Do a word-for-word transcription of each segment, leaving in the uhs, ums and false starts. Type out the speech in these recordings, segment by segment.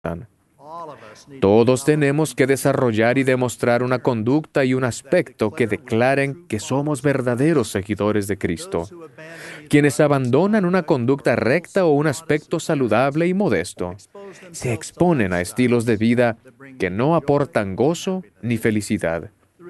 Todos tenemos que desarrollar y demostrar una conducta y un aspecto que declaren que somos verdaderos seguidores de Cristo. Quienes abandonan una conducta recta o un aspecto saludable y modesto, se exponen a estilos de vida que no aportan gozo ni felicidad.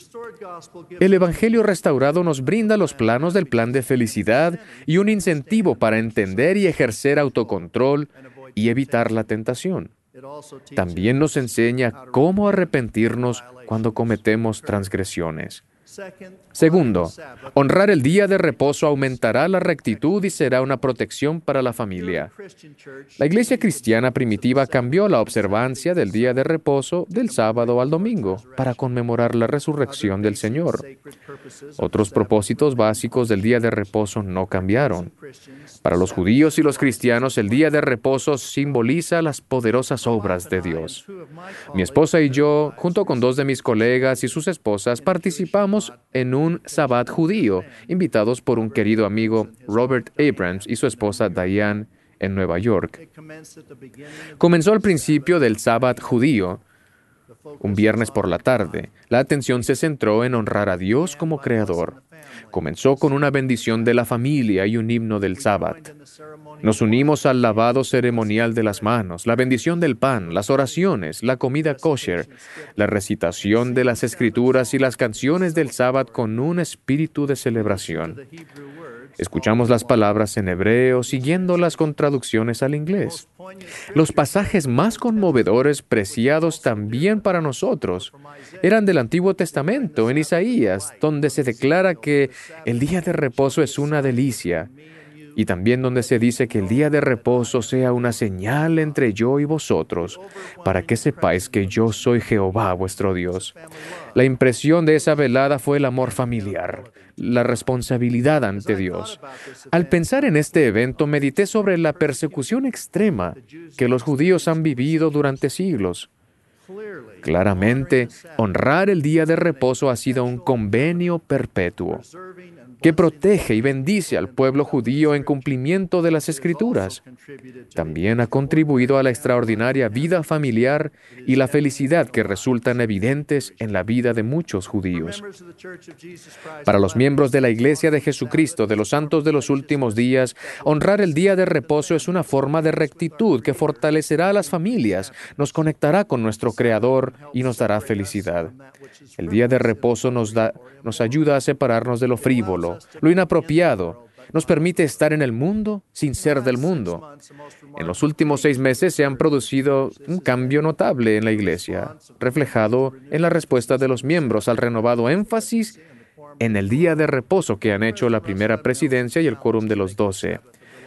El Evangelio restaurado nos brinda los planos del plan de felicidad y un incentivo para entender y ejercer autocontrol y evitar la tentación. También nos enseña cómo arrepentirnos cuando cometemos transgresiones. Segundo, honrar el día de reposo aumentará la rectitud y será una protección para la familia. La iglesia cristiana primitiva cambió la observancia del día de reposo del sábado al domingo para conmemorar la resurrección del Señor. Otros propósitos básicos del día de reposo no cambiaron. Para los judíos y los cristianos, el día de reposo simboliza las poderosas obras de Dios. Mi esposa y yo, junto con dos de mis colegas y sus esposas, participamos en un sabbat judío, invitados por un querido amigo, Robert Abrams, y su esposa Diane, en Nueva York. Comenzó al principio del sabbat judío, un viernes por la tarde. La atención se centró en honrar a Dios como Creador. Comenzó con una bendición de la familia y un himno del sabbat. Nos unimos al lavado ceremonial de las manos, la bendición del pan, las oraciones, la comida kosher, la recitación de las escrituras y las canciones del sabbat con un espíritu de celebración. Escuchamos las palabras en hebreo, siguiéndolas con traducciones al inglés. Los pasajes más conmovedores, preciados también para nosotros, eran del Antiguo Testamento, en Isaías, donde se declara que el día de reposo es una delicia, y también donde se dice que el día de reposo sea una señal entre yo y vosotros, para que sepáis que yo soy Jehová vuestro Dios. La impresión de esa velada fue el amor familiar, la responsabilidad ante Dios. Al pensar en este evento, medité sobre la persecución extrema que los judíos han vivido durante siglos. Claramente, honrar el día de reposo ha sido un convenio perpetuo que protege y bendice al pueblo judío en cumplimiento de las Escrituras. También ha contribuido a la extraordinaria vida familiar y la felicidad que resultan evidentes en la vida de muchos judíos. Para los miembros de la Iglesia de Jesucristo de los Santos de los Últimos Días, honrar el día de reposo es una forma de rectitud que fortalecerá a las familias, nos conectará con nuestro Creador y nos dará felicidad. El día de reposo nos da, nos ayuda a separarnos de lo frívolo, lo inapropiado, nos permite estar en el mundo sin ser del mundo. En los últimos seis meses se han producido un cambio notable en la Iglesia, reflejado en la respuesta de los miembros al renovado énfasis en el día de reposo que han hecho la primera presidencia y el quórum de los doce.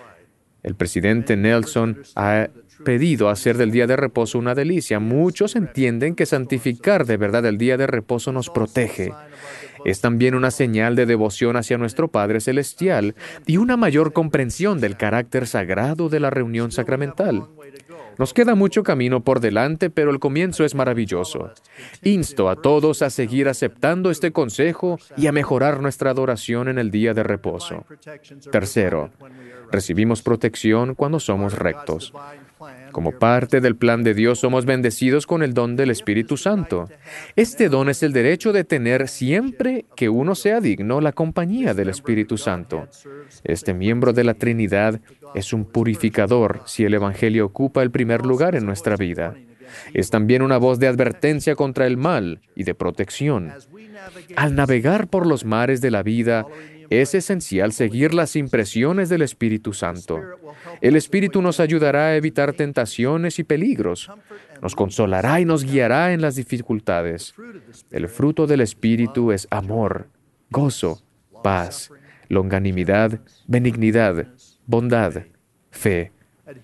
El presidente Nelson ha pedido hacer del día de reposo una delicia. Muchos entienden que santificar de verdad el día de reposo nos protege. Es también una señal de devoción hacia nuestro Padre Celestial y una mayor comprensión del carácter sagrado de la reunión sacramental. Nos queda mucho camino por delante, pero el comienzo es maravilloso. Insto a todos a seguir aceptando este consejo y a mejorar nuestra adoración en el día de reposo. Tercero, recibimos protección cuando somos rectos. Como parte del plan de Dios, somos bendecidos con el don del Espíritu Santo. Este don es el derecho de tener, siempre que uno sea digno, la compañía del Espíritu Santo. Este miembro de la Trinidad es un purificador si el Evangelio ocupa el primer lugar en nuestra vida. Es también una voz de advertencia contra el mal y de protección. Al navegar por los mares de la vida, es esencial seguir las impresiones del Espíritu Santo. El Espíritu nos ayudará a evitar tentaciones y peligros. Nos consolará y nos guiará en las dificultades. El fruto del Espíritu es amor, gozo, paz, longanimidad, benignidad, bondad, fe.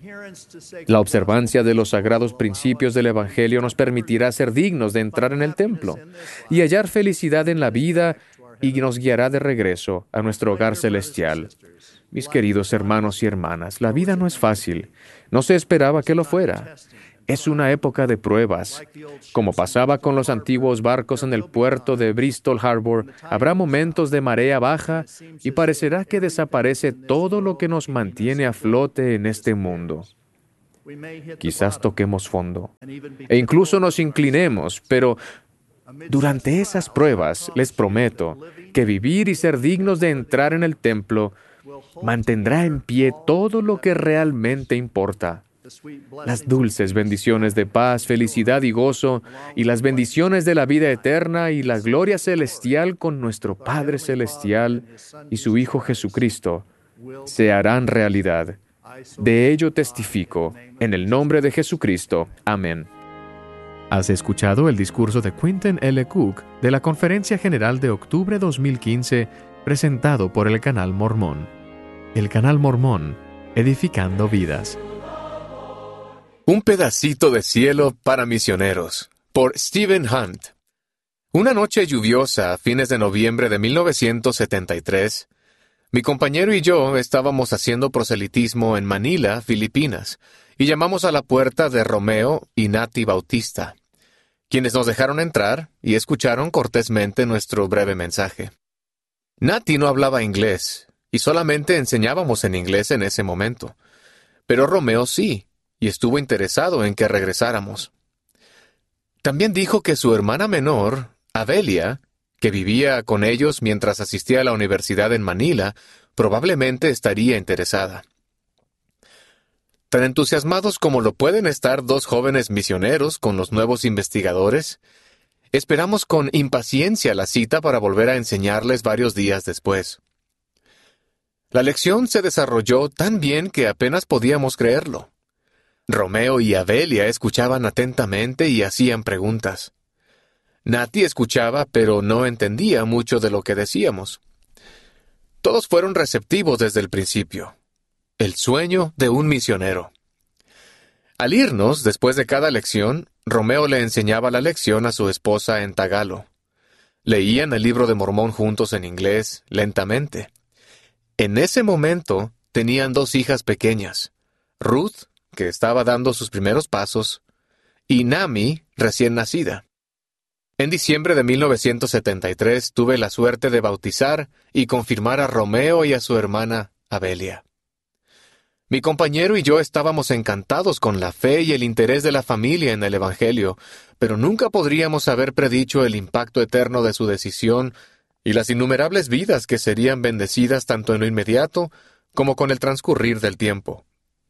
La observancia de los sagrados principios del Evangelio nos permitirá ser dignos de entrar en el templo y hallar felicidad en la vida y nos guiará de regreso a nuestro hogar celestial. Mis queridos hermanos y hermanas, la vida no es fácil. No se esperaba que lo fuera. Es una época de pruebas. Como pasaba con los antiguos barcos en el puerto de Bristol Harbor, habrá momentos de marea baja y parecerá que desaparece todo lo que nos mantiene a flote en este mundo. Quizás toquemos fondo e incluso nos inclinemos, pero durante esas pruebas les prometo que vivir y ser dignos de entrar en el templo mantendrá en pie todo lo que realmente importa. Las dulces bendiciones de paz, felicidad y gozo, y las bendiciones de la vida eterna y la gloria celestial con nuestro Padre Celestial y su Hijo Jesucristo se harán realidad. De ello testifico, en el nombre de Jesucristo. Amén. Has escuchado el discurso de Quentin L. Cook de la Conferencia General de octubre dos mil quince, presentado por el Canal Mormón. El Canal Mormón, edificando vidas. Un pedacito de cielo para misioneros, por Stephen Hunt. Una noche lluviosa a fines de noviembre de mil novecientos setenta y tres, mi compañero y yo estábamos haciendo proselitismo en Manila, Filipinas, y llamamos a la puerta de Romeo y Nati Bautista, quienes nos dejaron entrar y escucharon cortésmente nuestro breve mensaje. Nati no hablaba inglés, y solamente enseñábamos en inglés en ese momento, pero Romeo sí, y estuvo interesado en que regresáramos. También dijo que su hermana menor, Abelia, que vivía con ellos mientras asistía a la universidad en Manila, probablemente estaría interesada. Tan entusiasmados como lo pueden estar dos jóvenes misioneros con los nuevos investigadores, esperamos con impaciencia la cita para volver a enseñarles varios días después. La lección se desarrolló tan bien que apenas podíamos creerlo. Romeo y Abelia escuchaban atentamente y hacían preguntas. Nati escuchaba, pero no entendía mucho de lo que decíamos. Todos fueron receptivos desde el principio. El sueño de un misionero. Al irnos, después de cada lección, Romeo le enseñaba la lección a su esposa en tagalo. Leían el libro de Mormón juntos en inglés, lentamente. En ese momento, tenían dos hijas pequeñas, Ruth, que estaba dando sus primeros pasos, y Nami, recién nacida. En diciembre de mil novecientos setenta y tres tuve la suerte de bautizar y confirmar a Romeo y a su hermana Abelia. Mi compañero y yo estábamos encantados con la fe y el interés de la familia en el Evangelio, pero nunca podríamos haber predicho el impacto eterno de su decisión y las innumerables vidas que serían bendecidas tanto en lo inmediato como con el transcurrir del tiempo.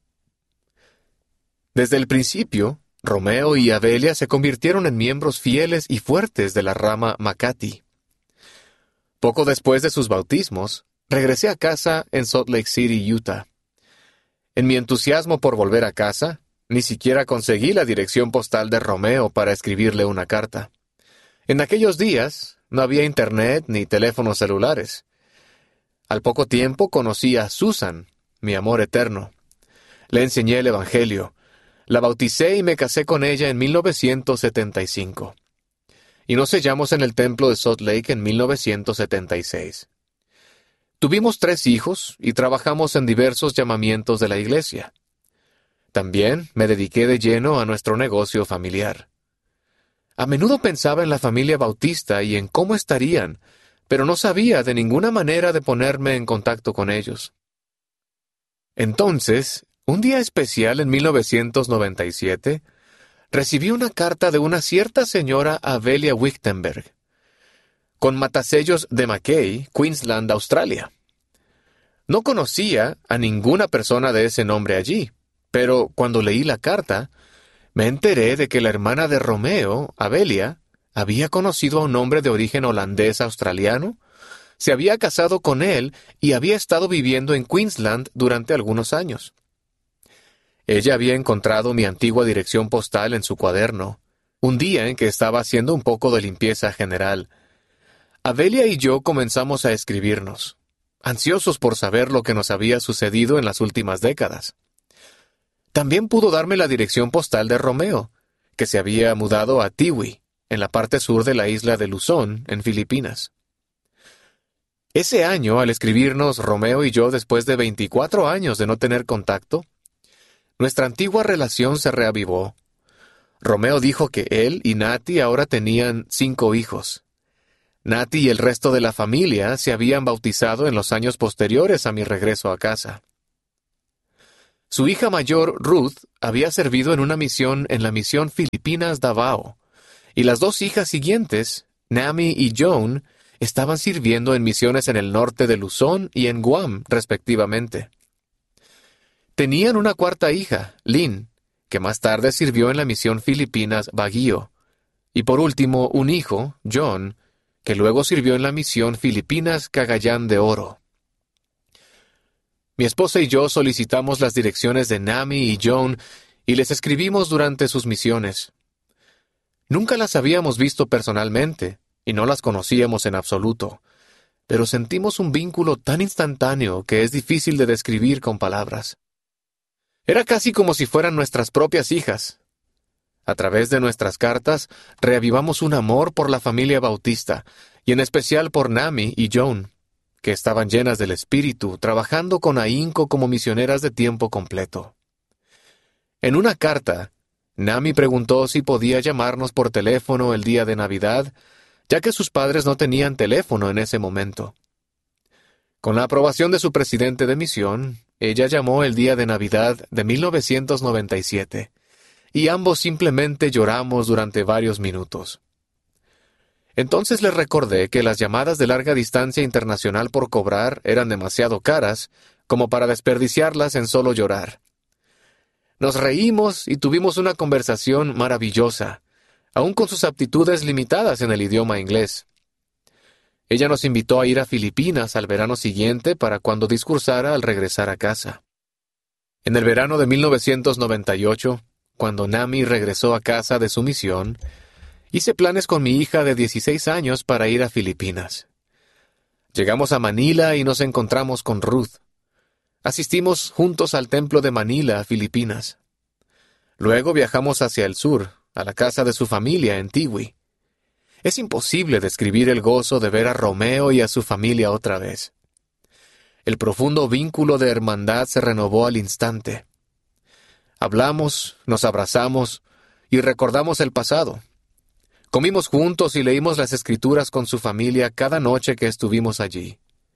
Desde el principio, Romeo y Abelia se convirtieron en miembros fieles y fuertes de la rama Makati. Poco después de sus bautismos, regresé a casa en Salt Lake City, Utah. En mi entusiasmo por volver a casa, ni siquiera conseguí la dirección postal de Romeo para escribirle una carta. En aquellos días, no había internet ni teléfonos celulares. Al poco tiempo conocí a Susan, mi amor eterno. Le enseñé el Evangelio. La bauticé y me casé con ella en mil novecientos setenta y cinco. Y nos sellamos en el templo de Salt Lake en mil novecientos setenta y seis. Tuvimos tres hijos y trabajamos en diversos llamamientos de la iglesia. También me dediqué de lleno a nuestro negocio familiar. A menudo pensaba en la familia Bautista y en cómo estarían, pero no sabía de ninguna manera de ponerme en contacto con ellos. Entonces, un día especial en mil novecientos noventa y siete, recibí una carta de una cierta señora Abelia Wichtenberg, con matasellos de Mackay, Queensland, Australia. No conocía a ninguna persona de ese nombre allí, pero cuando leí la carta, me enteré de que la hermana de Romeo, Abelia, había conocido a un hombre de origen holandés-australiano, se había casado con él y había estado viviendo en Queensland durante algunos años. Ella había encontrado mi antigua dirección postal en su cuaderno, un día en que estaba haciendo un poco de limpieza general. Abelia y yo comenzamos a escribirnos, ansiosos por saber lo que nos había sucedido en las últimas décadas. También pudo darme la dirección postal de Romeo, que se había mudado a Tiwi, en la parte sur de la isla de Luzón, en Filipinas. Ese año, al escribirnos Romeo y yo después de veinticuatro años de no tener contacto, nuestra antigua relación se reavivó. Romeo dijo que él y Nati ahora tenían cinco hijos. Nati y el resto de la familia se habían bautizado en los años posteriores a mi regreso a casa. Su hija mayor, Ruth, había servido en una misión en la misión Filipinas Davao, y las dos hijas siguientes, Nami y Joan, estaban sirviendo en misiones en el norte de Luzón y en Guam, respectivamente. Tenían una cuarta hija, Lynn, que más tarde sirvió en la misión Filipinas Baguio, y por último un hijo, John, que luego sirvió en la misión Filipinas Cagayán de Oro. Mi esposa y yo solicitamos las direcciones de Nami y Joan y les escribimos durante sus misiones. Nunca las habíamos visto personalmente y no las conocíamos en absoluto, pero sentimos un vínculo tan instantáneo que es difícil de describir con palabras. Era casi como si fueran nuestras propias hijas. A través de nuestras cartas, reavivamos un amor por la familia Bautista, y en especial por Nami y Joan, que estaban llenas del Espíritu, trabajando con ahínco como misioneras de tiempo completo. En una carta, Nami preguntó si podía llamarnos por teléfono el día de Navidad, ya que sus padres no tenían teléfono en ese momento. Con la aprobación de su presidente de misión, ella llamó el día de Navidad de mil novecientos noventa y siete, y ambos simplemente lloramos durante varios minutos. Entonces les recordé que las llamadas de larga distancia internacional por cobrar eran demasiado caras como para desperdiciarlas en solo llorar. Nos reímos y tuvimos una conversación maravillosa, aun con sus aptitudes limitadas en el idioma inglés. Ella nos invitó a ir a Filipinas al verano siguiente para cuando discursara al regresar a casa. En el verano de mil novecientos noventa y ocho, cuando Nami regresó a casa de su misión, hice planes con mi hija de dieciséis años para ir a Filipinas. Llegamos a Manila y nos encontramos con Ruth. Asistimos juntos al templo de Manila, Filipinas. Luego viajamos hacia el sur, a la casa de su familia en Tiwi. Es imposible describir el gozo de ver a Romeo y a su familia otra vez. El profundo vínculo de hermandad se renovó al instante. Hablamos, nos abrazamos y recordamos el pasado. Comimos juntos y leímos las Escrituras con su familia cada noche que estuvimos allí.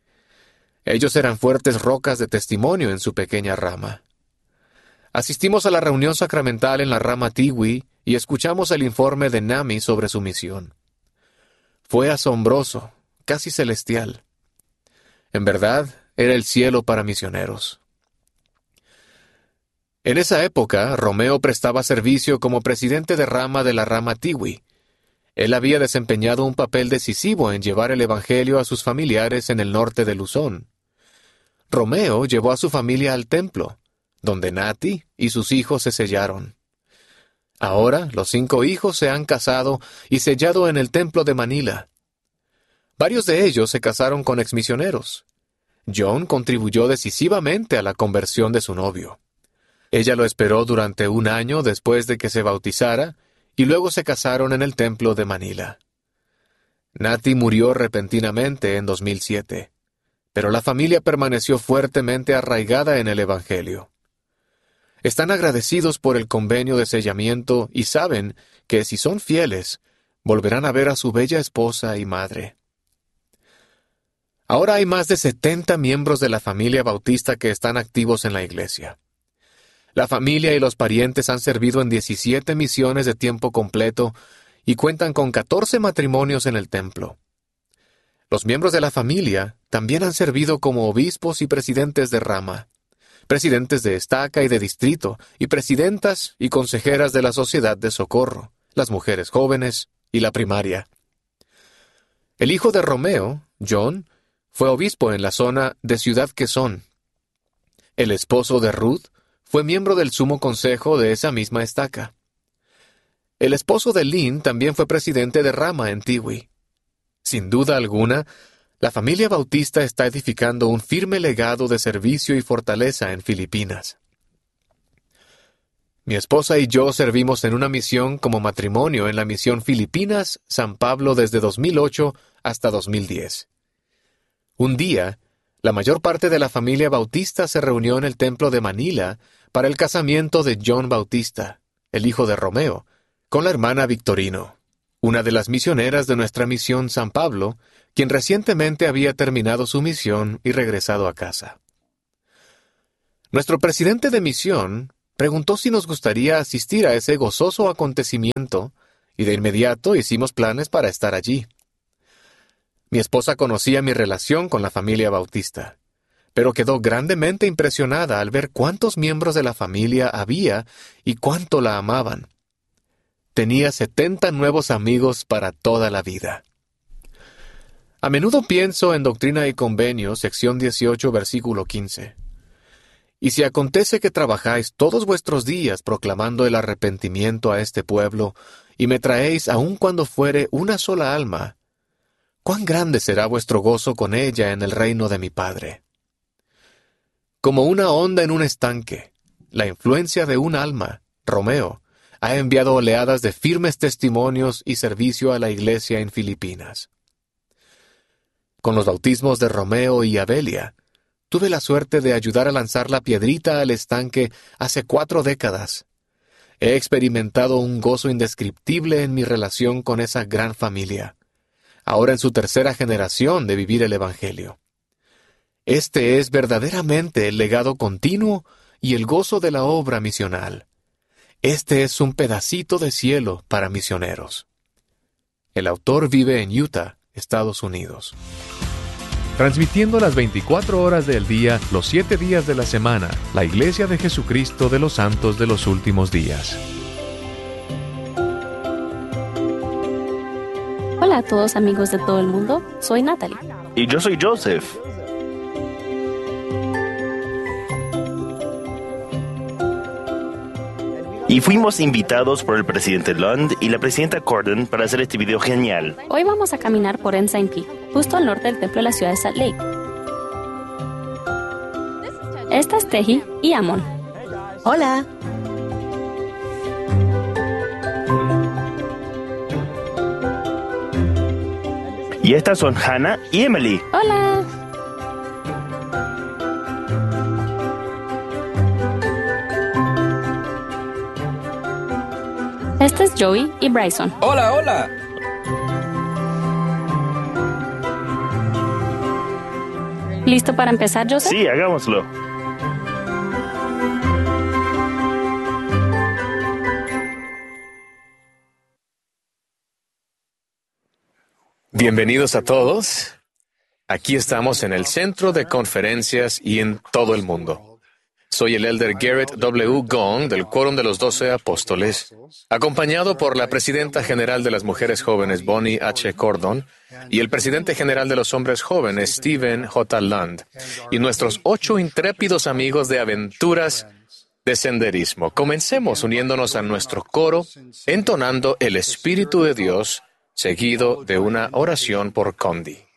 Ellos eran fuertes rocas de testimonio en su pequeña rama. Asistimos a la reunión sacramental en la rama Tiwi y escuchamos el informe de Nami sobre su misión. Fue asombroso, casi celestial. En verdad, era el cielo para misioneros. En esa época, Romeo prestaba servicio como presidente de rama de la rama Tiwi. Él había desempeñado un papel decisivo en llevar el evangelio a sus familiares en el norte de Luzón. Romeo llevó a su familia al templo, donde Nati y sus hijos se sellaron. Ahora, los cinco hijos se han casado y sellado en el templo de Manila. Varios de ellos se casaron con exmisioneros. John contribuyó decisivamente a la conversión de su novio. Ella lo esperó durante un año después de que se bautizara, y luego se casaron en el templo de Manila. Nati murió repentinamente en dos mil siete, pero la familia permaneció fuertemente arraigada en el Evangelio. Están agradecidos por el convenio de sellamiento y saben que si son fieles, volverán a ver a su bella esposa y madre. Ahora hay más de setenta miembros de la familia bautista que están activos en la iglesia. La familia y los parientes han servido en diecisiete misiones de tiempo completo y cuentan con catorce matrimonios en el templo. Los miembros de la familia también han servido como obispos y presidentes de rama, presidentes de estaca y de distrito, y presidentas y consejeras de la Sociedad de Socorro, las mujeres jóvenes y la primaria. El hijo de Romeo, John, fue obispo en la zona de Ciudad Quezón. El esposo de Ruth fue miembro del Sumo Consejo de esa misma estaca. El esposo de Lynn también fue presidente de rama en Tiwi. Sin duda alguna, la familia bautista está edificando un firme legado de servicio y fortaleza en Filipinas. Mi esposa y yo servimos en una misión como matrimonio en la misión Filipinas San Pablo desde dos mil ocho hasta dos mil diez. Un día, la mayor parte de la familia bautista se reunió en el templo de Manila para el casamiento de John Bautista, el hijo de Romeo, con la hermana Victorino, una de las misioneras de nuestra misión San Pablo, quien recientemente había terminado su misión y regresado a casa. Nuestro presidente de misión preguntó si nos gustaría asistir a ese gozoso acontecimiento y de inmediato hicimos planes para estar allí. Mi esposa conocía mi relación con la familia Bautista, pero quedó grandemente impresionada al ver cuántos miembros de la familia había y cuánto la amaban. Tenía setenta nuevos amigos para toda la vida. A menudo pienso en Doctrina y Convenios, sección dieciocho, versículo quince. Y si acontece que trabajáis todos vuestros días proclamando el arrepentimiento a este pueblo, y me traéis aun cuando fuere una sola alma, ¿cuán grande será vuestro gozo con ella en el reino de mi Padre? Como una onda en un estanque, la influencia de un alma, Romeo, ha enviado oleadas de firmes testimonios y servicio a la iglesia en Filipinas. Con los bautismos de Romeo y Abelia, tuve la suerte de ayudar a lanzar la piedrita al estanque hace cuatro décadas. He experimentado un gozo indescriptible en mi relación con esa gran familia, ahora en su tercera generación de vivir el Evangelio. Este es verdaderamente el legado continuo y el gozo de la obra misional. Este es un pedacito de cielo para misioneros. El autor vive en Utah, Estados Unidos. Transmitiendo las veinticuatro horas del día, los siete días de la semana, la Iglesia de Jesucristo de los Santos de los Últimos Días. Hola a todos amigos de todo el mundo, soy Natalie. Y yo soy Joseph. Y fuimos invitados por el presidente Lund y la presidenta Cordon para hacer este video genial. Hoy vamos a caminar por Ensign Peak, justo al norte del templo de la ciudad de Salt Lake. Esta es Teji y Amon. Hola. Y estas son Hannah y Emily. Hola. Este es Joey y Bryson. Hola, hola. ¿Listo para empezar, Joseph? Sí, hagámoslo. Bienvenidos a todos. Aquí estamos en el centro de conferencias y en todo el mundo. Soy el elder Garrett W. Gong del Quórum de los Doce Apóstoles, acompañado por la presidenta general de las mujeres jóvenes, Bonnie H. Cordon, y el presidente general de los hombres jóvenes, Stephen J. Lund, y nuestros ocho intrépidos amigos de aventuras de senderismo. Comencemos uniéndonos a nuestro coro, entonando el Espíritu de Dios, seguido de una oración por Condi.